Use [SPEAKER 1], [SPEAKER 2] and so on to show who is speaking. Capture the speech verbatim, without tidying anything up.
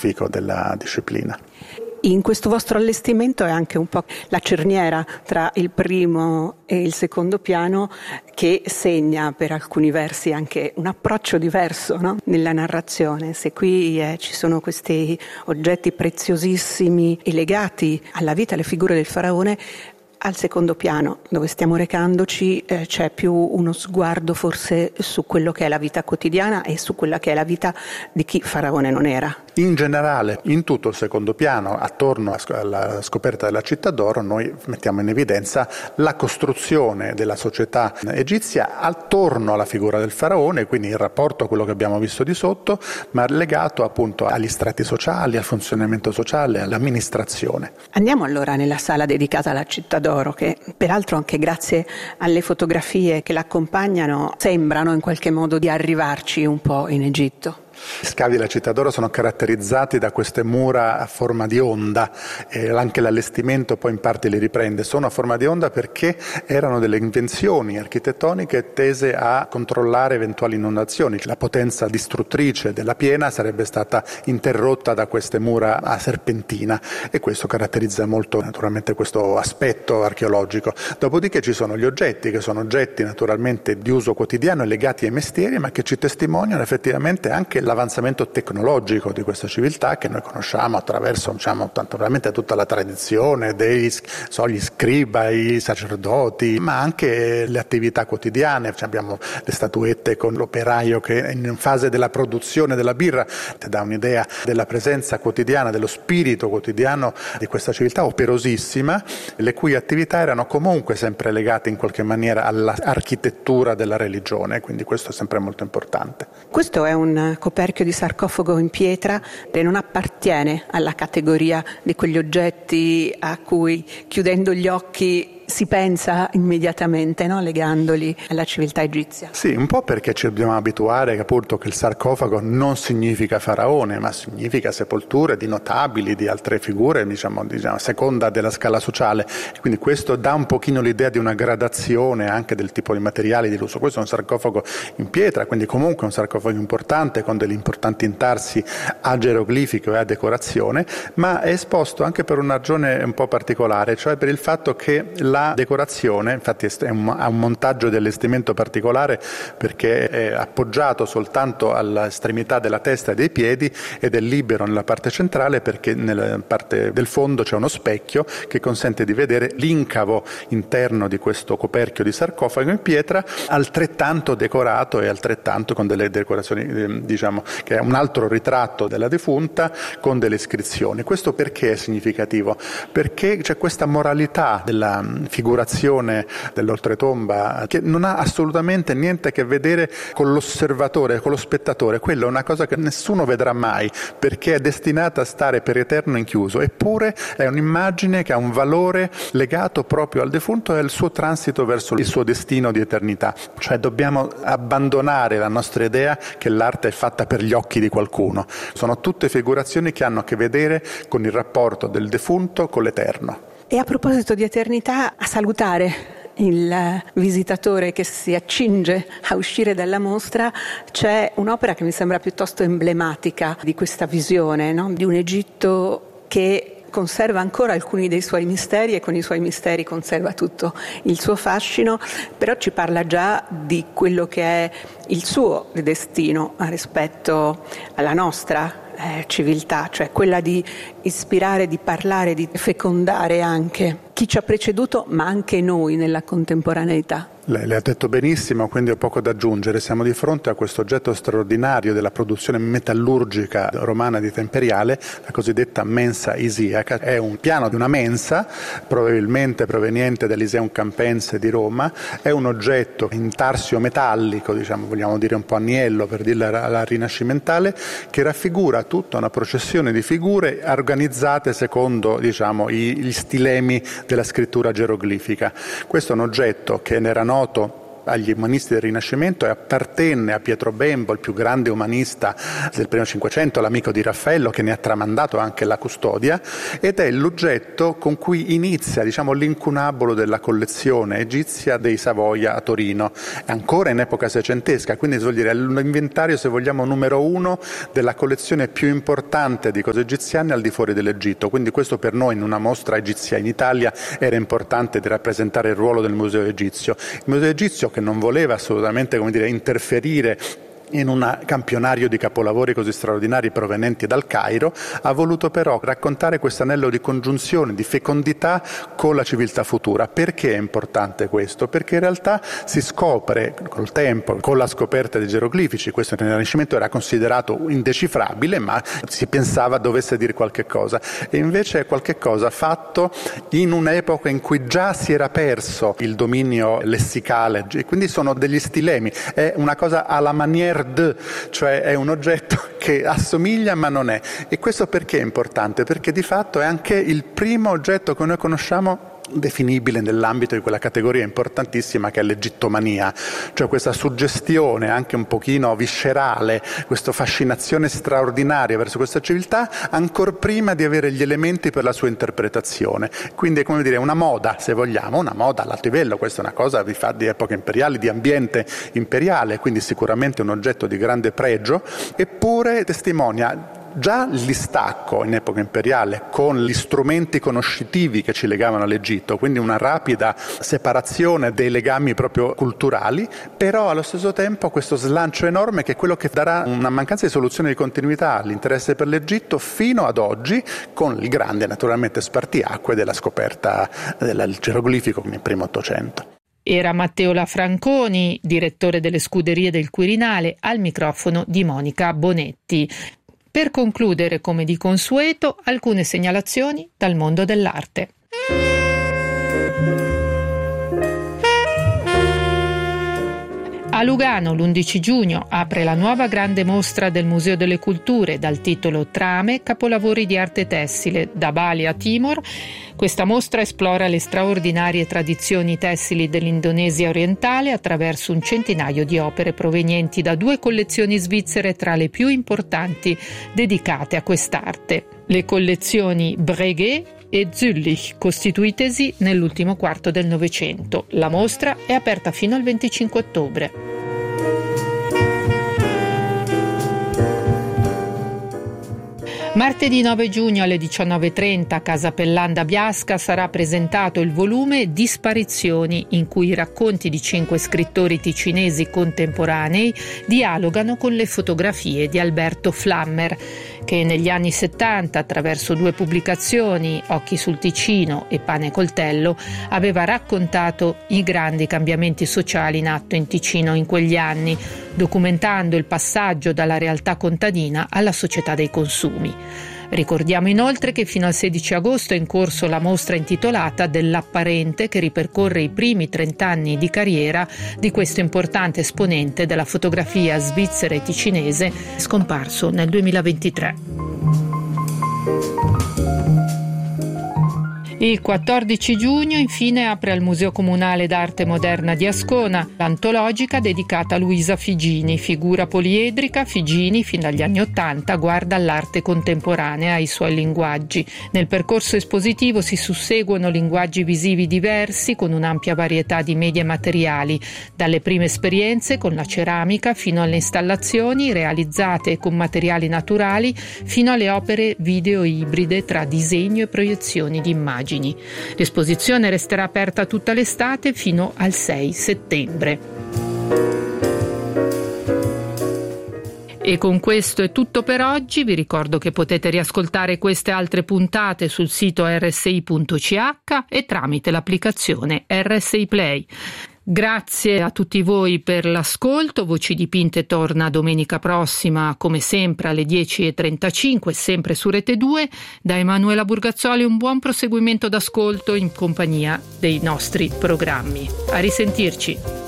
[SPEAKER 1] scientifico della disciplina.
[SPEAKER 2] In questo vostro allestimento è anche un po' la cerniera tra il primo e il secondo piano, che segna per alcuni versi anche un approccio diverso, no? Nella narrazione. Se qui eh, ci sono questi oggetti preziosissimi e legati alla vita, alle figure del faraone, al secondo piano, dove stiamo recandoci, eh, c'è più uno sguardo forse su quello che è la vita quotidiana e su quella che è la vita di chi faraone non era.
[SPEAKER 1] In generale, in tutto il secondo piano, attorno alla scoperta della città d'oro, noi mettiamo in evidenza la costruzione della società egizia attorno alla figura del faraone, quindi il rapporto a quello che abbiamo visto di sotto, ma legato appunto agli strati sociali, al funzionamento sociale, all'amministrazione.
[SPEAKER 2] Andiamo allora nella sala dedicata alla città d'oro, che peraltro anche grazie alle fotografie che l'accompagnano sembrano in qualche modo di arrivarci un po' in Egitto.
[SPEAKER 1] Gli scavi della città d'oro sono caratterizzati da queste mura a forma di onda, e anche l'allestimento poi in parte li riprende. Sono a forma di onda perché erano delle invenzioni architettoniche tese a controllare eventuali inondazioni. La potenza distruttrice della piena sarebbe stata interrotta da queste mura a serpentina, e questo caratterizza molto naturalmente questo aspetto archeologico. Dopodiché ci sono gli oggetti, che sono oggetti naturalmente di uso quotidiano e legati ai mestieri, ma che ci testimoniano effettivamente anche l'avanzamento tecnologico di questa civiltà, che noi conosciamo attraverso, diciamo, naturalmente tutta la tradizione dei so, gli scriba, i sacerdoti, ma anche le attività quotidiane. Abbiamo le statuette con l'operaio che in fase della produzione della birra ti dà un'idea della presenza quotidiana, dello spirito quotidiano di questa civiltà operosissima, le cui attività erano comunque sempre legate in qualche maniera all'architettura della religione, quindi questo è sempre molto importante.
[SPEAKER 2] Questo è un coperchio di sarcofago in pietra e non appartiene alla categoria di quegli oggetti a cui, chiudendo gli occhi, si pensa immediatamente, no? Legandoli alla civiltà egizia.
[SPEAKER 1] Sì, un po' perché ci dobbiamo abituare che appunto che il sarcofago non significa faraone, ma significa sepolture di notabili, di altre figure, diciamo, diciamo a seconda della scala sociale. Quindi questo dà un pochino l'idea di una gradazione anche del tipo di materiali di uso. Questo è un sarcofago in pietra, quindi comunque un sarcofago importante con degli importanti intarsi a geroglifico e a decorazione, ma è esposto anche per una ragione un po' particolare, cioè per il fatto che la decorazione, infatti è un, ha un montaggio di allestimento particolare perché è appoggiato soltanto all'estremità della testa e dei piedi ed è libero nella parte centrale, perché nella parte del fondo c'è uno specchio che consente di vedere l'incavo interno di questo coperchio di sarcofago in pietra, altrettanto decorato e altrettanto con delle decorazioni, diciamo che è un altro ritratto della defunta con delle iscrizioni. Questo perché è significativo? Perché c'è questa moralità della figurazione dell'oltretomba che non ha assolutamente niente a che vedere con l'osservatore, con lo spettatore. Quello è una cosa che nessuno vedrà mai, perché è destinata a stare per eterno inchiuso, eppure è un'immagine che ha un valore legato proprio al defunto e al suo transito verso il suo destino di eternità. Cioè dobbiamo abbandonare la nostra idea che l'arte è fatta per gli occhi di qualcuno. Sono tutte figurazioni che hanno a che vedere con il rapporto del defunto con l'eterno.
[SPEAKER 2] E a proposito di eternità, a salutare il visitatore che si accinge a uscire dalla mostra, c'è un'opera che mi sembra piuttosto emblematica di questa visione, no? Di un Egitto che conserva ancora alcuni dei suoi misteri e con i suoi misteri conserva tutto il suo fascino, però ci parla già di quello che è il suo destino rispetto alla nostra eh, civiltà, cioè quella di ispirare, di parlare, di fecondare anche chi ci ha preceduto, ma anche noi nella contemporaneità.
[SPEAKER 1] Lei le ha detto benissimo, quindi ho poco da aggiungere. Siamo di fronte a questo oggetto straordinario della produzione metallurgica romana di Imperiale, la cosiddetta mensa isiaca. È un piano di una mensa, probabilmente proveniente dall'Iseum Campense di Roma. È un oggetto intarsio metallico, diciamo, vogliamo dire un po' agnello per dirla alla rinascimentale, che raffigura tutta una processione di figure organizzate secondo, diciamo, gli stilemi della scrittura geroglifica. Questo è un oggetto che ne era noto agli umanisti del Rinascimento e appartenne a Pietro Bembo, il più grande umanista del primo Cinquecento, l'amico di Raffaello, che ne ha tramandato anche la custodia, ed è l'oggetto con cui inizia, diciamo, l'incunabolo della collezione egizia dei Savoia a Torino, ancora in epoca seicentesca, quindi vuol dire l'inventario, se vogliamo, numero uno della collezione più importante di cose egiziane al di fuori dell'Egitto. Quindi questo per noi in una mostra egizia in Italia era importante di rappresentare il ruolo del Museo Egizio. Il Museo Egizio, che non voleva assolutamente, come dire, interferire in un campionario di capolavori così straordinari provenienti dal Cairo, ha voluto però raccontare questo anello di congiunzione, di fecondità con la civiltà futura. Perché è importante questo? Perché in realtà si scopre col tempo, con la scoperta dei geroglifici, questo nel Rinascimento era considerato indecifrabile, ma si pensava dovesse dire qualche cosa, e invece è qualche cosa fatto in un'epoca in cui già si era perso il dominio lessicale, e quindi sono degli stilemi, è una cosa alla maniera de, cioè è un oggetto che assomiglia ma non è. E questo perché è importante? Perché di fatto è anche il primo oggetto che noi conosciamo definibile nell'ambito di quella categoria importantissima che è l'egittomania, cioè questa suggestione anche un pochino viscerale, questa fascinazione straordinaria verso questa civiltà ancor prima di avere gli elementi per la sua interpretazione. Quindi è come dire una moda, se vogliamo, una moda all'alto livello. Questa è una cosa di, di epoca imperiale, di ambiente imperiale, quindi sicuramente un oggetto di grande pregio, eppure testimonia già il distacco in epoca imperiale con gli strumenti conoscitivi che ci legavano all'Egitto, quindi una rapida separazione dei legami proprio culturali, però allo stesso tempo questo slancio enorme che è quello che darà una mancanza di soluzione di continuità all'interesse per l'Egitto fino ad oggi, con il grande naturalmente spartiacque della scoperta del geroglifico nel primo Ottocento.
[SPEAKER 3] Era Matteo Lafranconi, direttore delle Scuderie del Quirinale, al microfono di Monica Bonetti. Per concludere, come di consueto, alcune segnalazioni dal mondo dell'arte. A Lugano l'undici giugno apre la nuova grande mostra del Museo delle Culture dal titolo Trame, capolavori di arte tessile, da Bali a Timor. Questa mostra esplora le straordinarie tradizioni tessili dell'Indonesia orientale attraverso un centinaio di opere provenienti da due collezioni svizzere tra le più importanti dedicate a quest'arte. Le collezioni Breguet e Züllich, costituitesi nell'ultimo quarto del Novecento. La mostra è aperta fino al venticinque ottobre. Martedì nove giugno alle diciannove e trenta a Casa Pellanda Biasca sarà presentato il volume Disparizioni, in cui i racconti di cinque scrittori ticinesi contemporanei dialogano con le fotografie di Alberto Flammer, che negli anni settanta, attraverso due pubblicazioni, Occhi sul Ticino e Pane e Coltello, aveva raccontato i grandi cambiamenti sociali in atto in Ticino in quegli anni, documentando il passaggio dalla realtà contadina alla società dei consumi. Ricordiamo inoltre che fino al sedici agosto è in corso la mostra intitolata Dell'apparente, che ripercorre i primi trent'anni di carriera di questo importante esponente della fotografia svizzera e ticinese, scomparso nel duemilaventitré. Il quattordici giugno infine apre al Museo Comunale d'Arte Moderna di Ascona l'antologica dedicata a Luisa Figini, figura poliedrica. Figini, fin dagli anni Ottanta, guarda all'arte contemporanea e ai suoi linguaggi. Nel percorso espositivo si susseguono linguaggi visivi diversi con un'ampia varietà di media e materiali, dalle prime esperienze con la ceramica fino alle installazioni realizzate con materiali naturali fino alle opere video ibride tra disegno e proiezioni di immagini. L'esposizione resterà aperta tutta l'estate fino al sei settembre. E con questo è tutto per oggi. Vi ricordo che potete riascoltare queste altre puntate sul sito erre esse i punto ci acca e tramite l'applicazione erre esse i Play. Grazie a tutti voi per l'ascolto. Voci Dipinte torna domenica prossima, come sempre alle dieci e trentacinque, sempre su Rete due. Da Emanuela Burgazzoli un buon proseguimento d'ascolto in compagnia dei nostri programmi. A risentirci.